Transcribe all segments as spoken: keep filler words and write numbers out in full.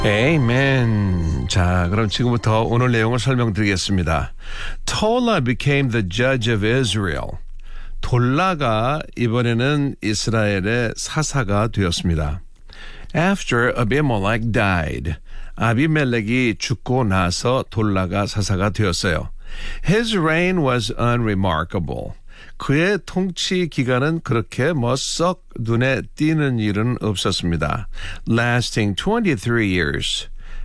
Amen. 자, 그럼 지금부터 오늘 내용을 설명드리겠습니다. Tola became the judge of Israel. 돌라가 이번에는 이스라엘의 사사가 되었습니다. After Abimelech died. 아비멜렉이 죽고 나서 돌라가 사사가 되었어요. His reign was unremarkable. 그의 통치 기간은 그렇게 뭐 썩 눈에 띄는 일은 없었습니다. Lasting twenty-three years.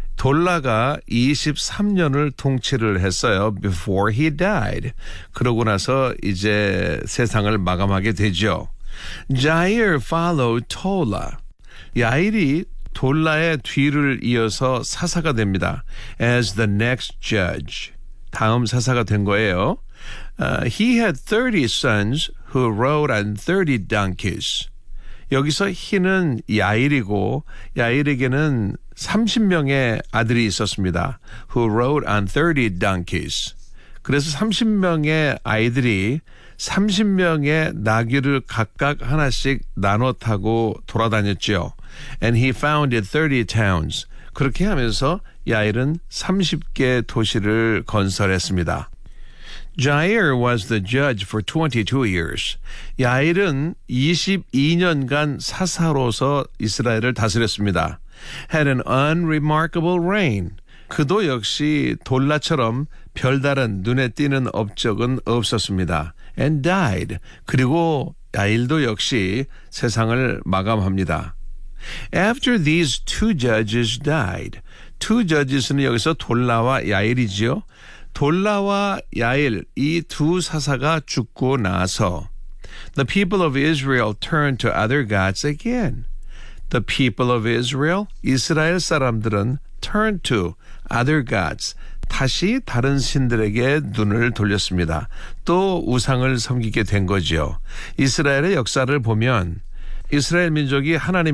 돌라가 이십삼 년을 통치를 했어요. Before he died. 그러고 나서 이제 세상을 마감하게 되죠. Jair followed Tola. 야일이 돌라의 뒤를 이어서 사사가 됩니다. As the next judge. 다음 사사가 된 거예요. Uh, he had thirty sons who rode on thirty donkeys. 여기서 he는 야일이고 야일에게는 삼십 명의 아들이 있었습니다. Who rode on thirty donkeys. 그래서 삼십 명의 아이들이 삼십 명의 나귀를 각각 하나씩 나눠 타고 돌아다녔죠. And he founded thirty towns. 그렇게 하면서 야일은 삼십 개 도시를 건설했습니다. Jair was the judge for twenty-two years. 야일은 이십이 년간 사사로서 이스라엘을 다스렸습니다. Had an unremarkable reign. 그도 역시 돌라처럼 별다른 눈에 띄는 업적은 없었습니다. And died. 그리고 야일도 역시 세상을 마감합니다. After these two judges died. two judges는 여기서 돌라와 야일이지요. 돌라와 야일 이 두 사사가 죽고 나서 the people of Israel turned to other gods again. The people of Israel, 이스라엘 사람들은 turned to other gods. 다시 다른 신들에게 눈을 돌렸습니다. 또 우상을 섬기게 된 거죠. 이스라엘의 역사를 보면 이스라엘 민족이 하나님